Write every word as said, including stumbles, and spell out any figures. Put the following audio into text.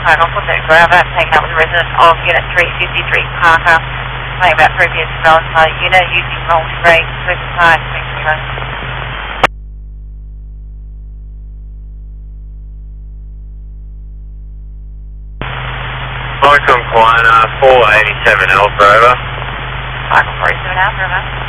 I'll put that grab out, taken up with a resident of Unit three fifty-three Parker, playing about previous development unit using multi-rate super type. Thank you very much. Michael Kleiner, four eighty-seven Alpha, over. Michael four eighty-seven Alpha, over.